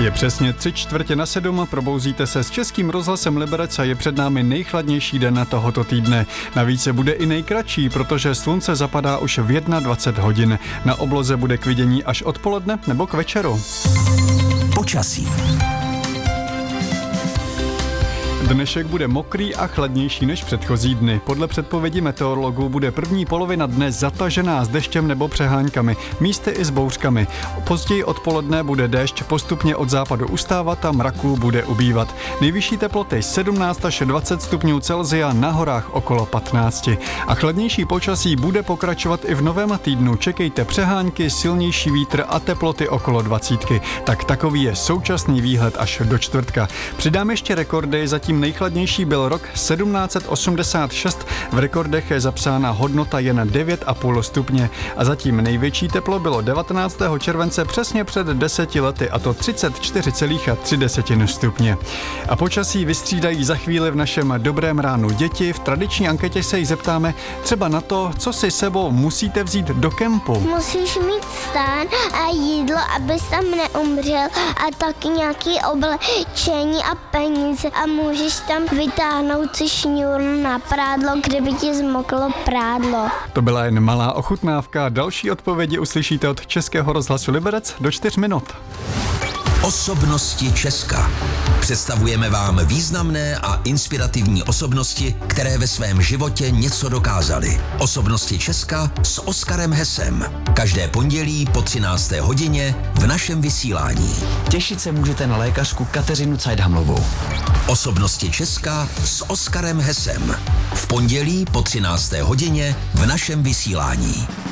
Je přesně 6:45, probouzíte se s Českým rozhlasem Liberec a je před námi nejchladnější den tohoto týdne. Navíc bude i nejkratší, protože slunce zapadá už v 21 hodin. Na obloze bude k vidění až odpoledne nebo k večeru. Počasí. Dnešek bude mokrý a chladnější než předchozí dny. Podle předpovědi meteorologů bude první polovina dne zatažená s deštěm nebo přeháňkami, místy i s bouřkami. Později odpoledne bude déšť postupně od západu ustávat a mraků bude ubývat. Nejvyšší teploty 17 až 20 stupňů Celsia, na horách okolo 15. A chladnější počasí bude pokračovat i v novém týdnu. Čekejte přehánky, silnější vítr a teploty okolo 20. Tak takový je současný výhled až do čtvrtka. Přidám ještě rekordy, zatím nejchladnější byl rok 1786, v rekordech je zapsána hodnota jen 9,5 stupně a zatím největší teplo bylo 19. července přesně před 10 lety, a to 34,3 stupně. A počasí vystřídají za chvíli v našem Dobrém ránu děti. V tradiční anketě se jí zeptáme třeba na to, co si sebou musíte vzít do kempu. Musíš mít stán a jídlo, abys tam neumřel, a taky nějaký oblečení a peníze a můžeš tam vytáhnout si šňůru na prádlo, kdyby ti zmoklo prádlo. To byla jen malá ochutnávka. Další odpovědi uslyšíte od Českého rozhlasu Liberec do 4 minut. Osobnosti Česka. Představujeme vám významné a inspirativní osobnosti, které ve svém životě něco dokázaly. Osobnosti Česka s Oskarem Hesem. Každé pondělí po 13. hodině v našem vysílání. Těšit se můžete na lékařku Kateřinu Cajdhamlovou. Osobnosti Česka s Oskarem Hesem. V pondělí po 13. hodině v našem vysílání.